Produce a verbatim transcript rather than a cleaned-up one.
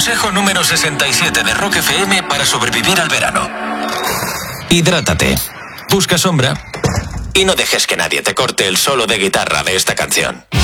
Consejo número sesenta y siete de Rock F M para sobrevivir al verano. Hidrátate, busca sombra y no dejes que nadie te corte el solo de guitarra de esta canción.